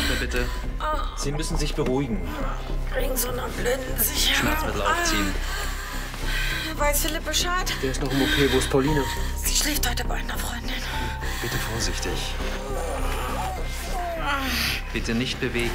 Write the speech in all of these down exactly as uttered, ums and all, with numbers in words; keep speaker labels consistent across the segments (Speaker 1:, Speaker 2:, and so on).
Speaker 1: Atme bitte.
Speaker 2: Sie müssen sich beruhigen.
Speaker 3: Wegen so einer Blindensicherung.
Speaker 1: Schmerzmittel aufziehen.
Speaker 3: Weiß Philipp Bescheid?
Speaker 2: Der ist noch im O P. Wo ist Pauline?
Speaker 3: Sie schläft heute bei einer Freundin.
Speaker 1: Bitte vorsichtig. Bitte nicht bewegen.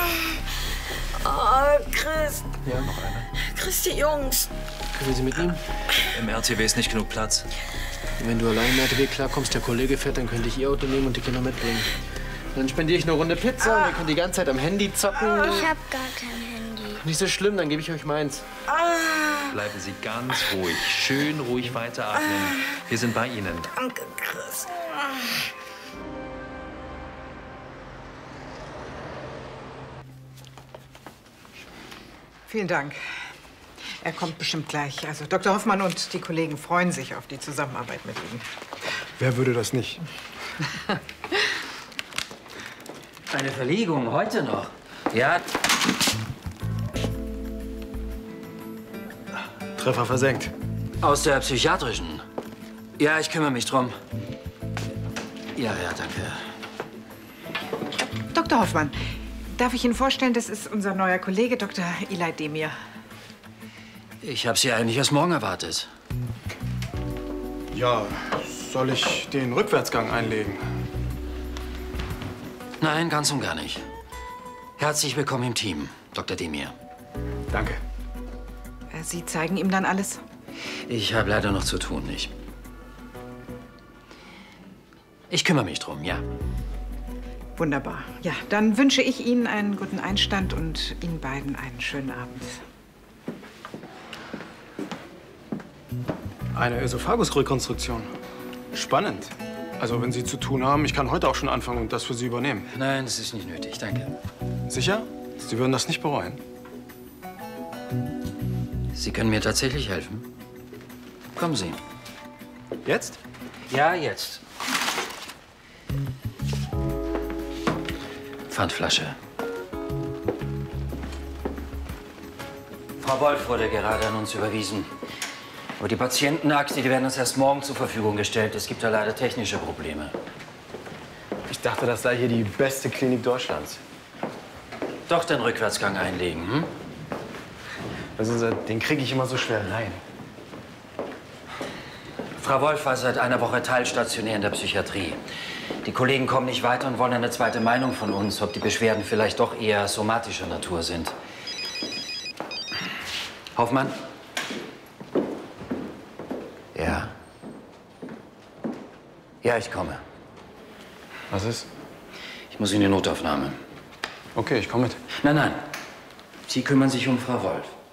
Speaker 3: Oh, Chris.
Speaker 2: Ja, noch eine.
Speaker 3: Chris, die Jungs.
Speaker 2: Können wir sie mitnehmen?
Speaker 1: Im R T W ist nicht genug Platz.
Speaker 2: Wenn du allein im R T W klarkommst, der Kollege fährt, dann könnte ich ihr Auto nehmen und die Kinder mitbringen. Dann spendiere ich eine Runde Pizza und ihr könnt die ganze Zeit am Handy zocken.
Speaker 4: Ich hab gar kein Handy.
Speaker 2: Nicht so schlimm, dann gebe ich euch meins.
Speaker 1: Bleiben Sie ganz ruhig. Schön ruhig weiteratmen. Wir sind bei Ihnen.
Speaker 3: Danke, Chris.
Speaker 5: Vielen Dank. Er kommt bestimmt gleich. Also Doktor Hoffmann und die Kollegen freuen sich auf die Zusammenarbeit mit Ihnen.
Speaker 6: Wer würde das nicht?
Speaker 7: Eine Verlegung, heute noch. Ja.
Speaker 6: Treffer versenkt.
Speaker 7: Aus der psychiatrischen. Ja, ich kümmere mich drum. Ja, ja, danke.
Speaker 5: Doktor Hoffmann, darf ich Ihnen vorstellen, das ist unser neuer Kollege, Doktor Eli Demir.
Speaker 7: Ich habe Sie eigentlich erst morgen erwartet.
Speaker 6: Ja, soll ich den Rückwärtsgang einlegen?
Speaker 7: Nein, ganz und gar nicht. Herzlich willkommen im Team, Doktor Demir.
Speaker 6: Danke.
Speaker 5: Äh, Sie zeigen ihm dann alles?
Speaker 7: Ich habe leider noch zu tun, nicht? Ich kümmere mich drum, ja.
Speaker 5: Wunderbar. Ja, dann wünsche ich Ihnen einen guten Einstand und Ihnen beiden einen schönen Abend.
Speaker 6: Eine Ösophagusrekonstruktion. Spannend. Also, wenn Sie zu tun haben, ich kann heute auch schon anfangen und das für Sie übernehmen.
Speaker 7: Nein, das ist nicht nötig, danke.
Speaker 6: Sicher? Sie würden das nicht bereuen?
Speaker 7: Sie können mir tatsächlich helfen. Kommen Sie.
Speaker 6: Jetzt?
Speaker 7: Ja, jetzt. Pfandflasche. Frau Wolf wurde gerade an uns überwiesen. Aber die Patientenakte, die werden uns erst morgen zur Verfügung gestellt. Es gibt da leider technische Probleme.
Speaker 6: Ich dachte, das sei hier die beste Klinik Deutschlands.
Speaker 7: Doch den Rückwärtsgang einlegen, hm?
Speaker 6: Wissen Sie, den kriege ich immer so schwer rein.
Speaker 7: Frau Wolf war seit einer Woche teilstationär in der Psychiatrie. Die Kollegen kommen nicht weiter und wollen eine zweite Meinung von uns, ob die Beschwerden vielleicht doch eher somatischer Natur sind. Hoffmann? Ja. Ja, ich komme.
Speaker 6: Was ist?
Speaker 7: Ich muss in die Notaufnahme.
Speaker 6: Okay, ich komme mit.
Speaker 7: Nein, nein. Sie kümmern sich um Frau Wolf.